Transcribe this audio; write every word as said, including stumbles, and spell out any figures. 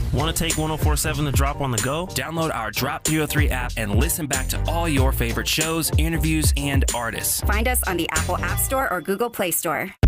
Want to take one oh four point seven The Drop on the go? Download our Drop three oh three app and listen back to all your favorite shows, interviews, and artists. Find us on the Apple App Store or Google Play Store.